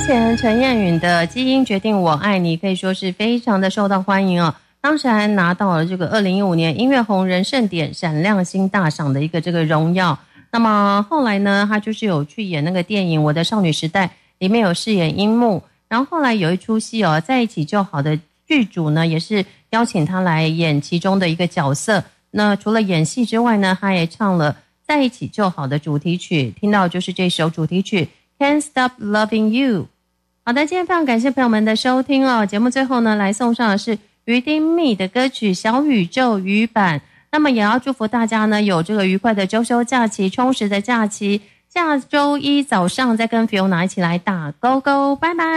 前陈燕允的《基因决定我爱你》可以说是非常的受到欢迎哦，当时还拿到了这个2015年音乐红人盛典闪亮星大赏的一个这个荣耀。那么后来呢，他就是有去演那个电影《我的少女时代》，里面有饰演樱木。然后后来有一出戏哦，在一起就好的剧组呢，也是邀请他来演其中的一个角色。那除了演戏之外呢，他也唱了在一起就好的主题曲，听到就是这首主题曲 Can't Stop Loving You。 好的，今天非常感谢朋友们的收听哦。节目最后呢，来送上的是于丁密的歌曲《小宇宙》语版。那么也要祝福大家呢，有这个愉快的周休假期，充实的假期，下周一早上再跟 Fiona 一起来打勾勾，拜拜。